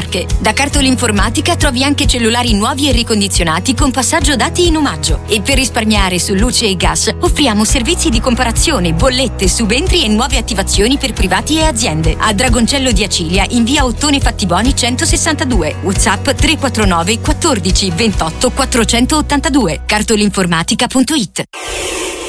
Marche. Da Cartoli Informatica trovi anche cellulari nuovi e ricondizionati con passaggio dati in omaggio. E per risparmiare su luce e gas offriamo servizi di comparazione, bollette, subentri e nuove attivazioni per privati e aziende. A Dragoncello di Acilia in via Ottone Fattiboni 162. WhatsApp 349 14 28 482. Cartolinformatica.it.